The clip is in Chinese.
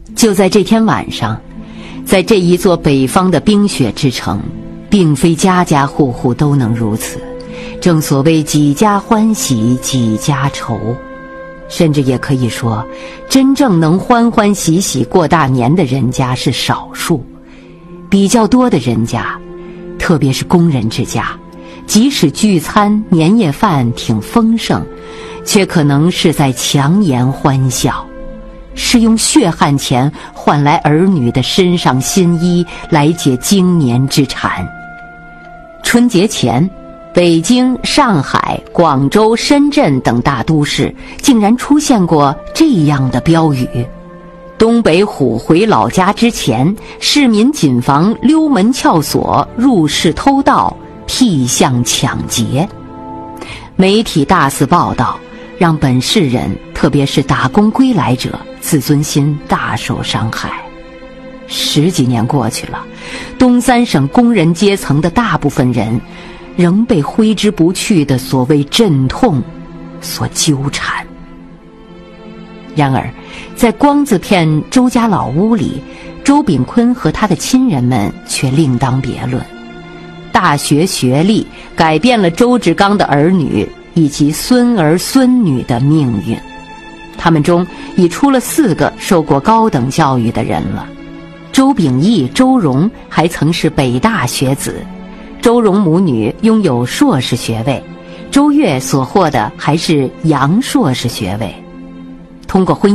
就在这天晚上，在这一座北方的冰雪之城，并非家家户户都能如此。正所谓几家欢喜几家愁，甚至也可以说，真正能欢欢喜喜过大年的人家是少数。比较多的人家，特别是工人之家，即使聚餐年夜饭挺丰盛，却可能是在强颜欢笑，是用血汗钱换来儿女的身上新衣来解经年之馋。春节前，北京、上海、广州、深圳等大都市竟然出现过这样的标语：东北虎回老家之前，市民谨防溜门撬锁、入室偷盗、僻巷抢劫。媒体大肆报道，让本市人，特别是打工归来者，自尊心大受伤害。10几年过去了，东三省工人阶层的大部分人仍被挥之不去的所谓阵痛所纠缠。然而，在光字片周家老屋里，周秉昆和他的亲人们却另当别论。大学学历改变了周志刚的儿女以及孙儿孙女的命运，他们中已出了4个受过高等教育的人了。周秉义、周荣还曾是北大学子，周荣母女拥有硕士学位，周越所获的还是洋硕士学位。通过婚姻